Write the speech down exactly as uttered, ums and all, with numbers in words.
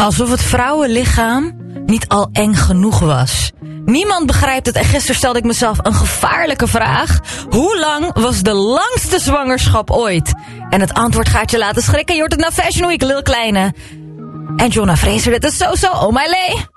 Alsof het vrouwenlichaam niet al eng genoeg was. Niemand begrijpt het en gisteren stelde ik mezelf een gevaarlijke vraag. Hoe lang was de langste zwangerschap ooit? En het antwoord gaat je laten schrikken. Je hoort het naar Fashion Week, Lil Kleine. En Jonna Fraser, dit is zo zo, oh my lay.